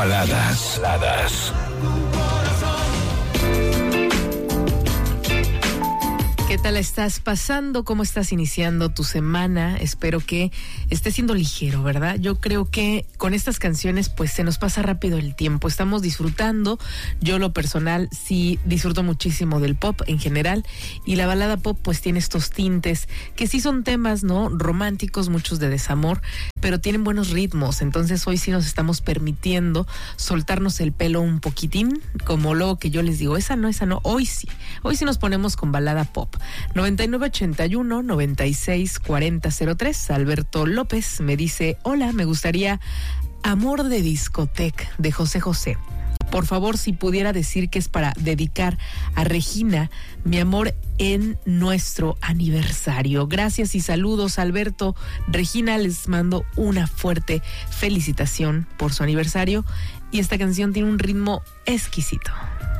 Baladas. ¿Qué tal estás pasando? ¿Cómo estás iniciando tu semana? Espero que esté siendo ligero, ¿verdad? Yo creo que con estas canciones pues se nos pasa rápido el tiempo. Estamos disfrutando. Yo lo personal sí disfruto muchísimo del pop en general, y la balada pop pues tiene estos tintes que sí son temas, ¿no? Románticos, muchos de desamor, pero tienen buenos ritmos. Entonces hoy sí nos estamos permitiendo soltarnos el pelo un poquitín, como luego que yo les digo, esa no, hoy sí nos ponemos con balada pop. 9981-964003. Alberto López me dice: hola, me gustaría Amor de Discoteca de José José. Por favor, si pudiera decir que es para dedicar a Regina, mi amor, en nuestro aniversario. Gracias y saludos, Alberto. Regina, les mando una fuerte felicitación por su aniversario, y esta canción tiene un ritmo exquisito.